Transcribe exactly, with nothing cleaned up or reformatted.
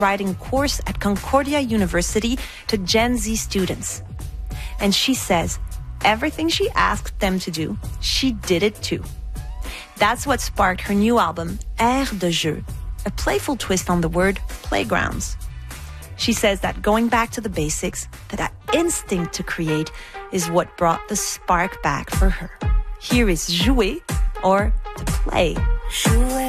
writing a course at Concordia University to Gen Z students. And she says everything she asked them to do, she did it too. That's what sparked her new album, Air de Jeu, a playful twist on the word playgrounds. She says that going back to the basics, that, that instinct to create, is what brought the spark back for her. Here is Jouer, or to play. Jouer.